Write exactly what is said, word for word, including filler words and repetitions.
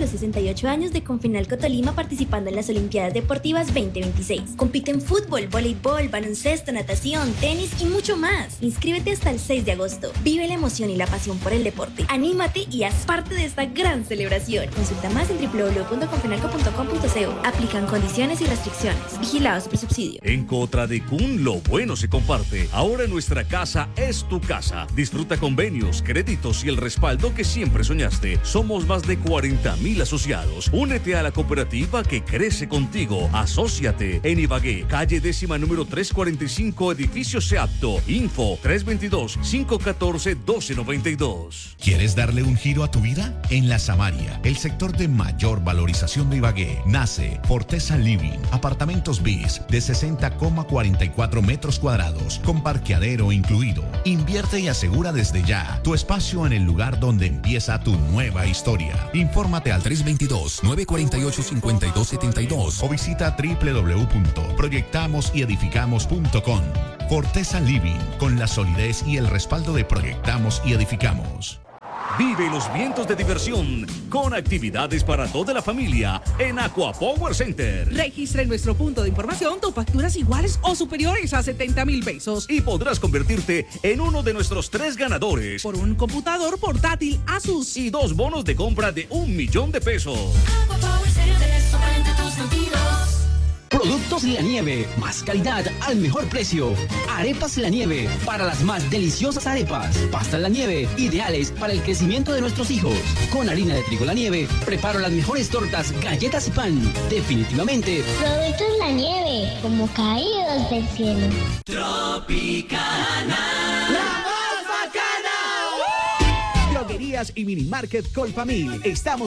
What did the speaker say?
los sesenta y ocho años de Confinalco Tolima participando en las Olimpiadas Deportivas veinte veintiséis. Compite en fútbol, voleibol, baloncesto, natación, tenis y mucho más. Inscríbete hasta el seis de agosto. Vive la emoción y la pasión por el deporte. Anímate y haz parte de esta gran celebración. Consulta más en doble u doble u doble u punto confinalco punto com punto co. Aplican condiciones y restricciones. Vigilados por subsidio. En Cotradecún lo bueno se comparte. Ahora nuestra casa es tu casa. Disfruta convenios, créditos y el respaldo que siempre soñaste. Somos más de cuarenta mil asociados. Únete a la cooperativa que crece contigo. Asóciate en Ibagué, calle décima número trescientos cuarenta y cinco, edificio Seapto. Info tres dos dos, cinco uno cuatro, uno dos nueve dos. ¿Quieres darle un giro a tu vida? En La Samaria, el sector de mayor valorización de Ibagué, nace Forteza Living, apartamentos bis de sesenta coma cuarenta y cuatro metros cuadrados, con parqueadero incluido. Invierte y asegura desde ya tu espacio en el lugar donde empieza tu nueva historia. Infórmate al tres dos dos, nueve cuatro ocho, cinco dos siete dos o visita doble u doble u doble u punto proyectamos y edificamos punto com. Forteza Living, con la solidez y el respaldo de Proyectamos y Edificamos. Vive los vientos de diversión con actividades para toda la familia en Aqua Power Center. Registra en nuestro punto de información tus facturas iguales o superiores a setenta mil pesos. Y podrás convertirte en uno de nuestros tres ganadores por un computador portátil Asus y dos bonos de compra de un millón de pesos. Aqua Power Center, sorprende tus sentidos. Productos La Nieve, más calidad al mejor precio. Arepas La Nieve, para las más deliciosas arepas. Pasta La Nieve, ideales para el crecimiento de nuestros hijos. Con harina de trigo La Nieve, preparo las mejores tortas, galletas y pan. Definitivamente. Productos La Nieve, como caídos del cielo. Tropicana, la más bacana. Droguerías y Minimarket Colpamil. Estamos